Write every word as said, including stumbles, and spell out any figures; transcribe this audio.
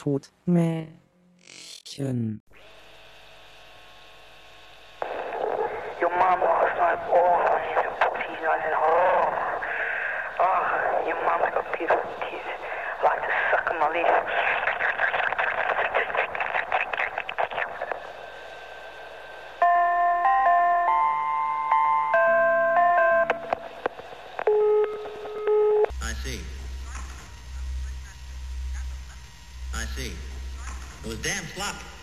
Todmädchen. Your mom last night, oh, she's a teeth, I said, oh, oh, your mom's got beautiful teeth. I like to suck on my leaf. I see. I see. It was damn sloppy.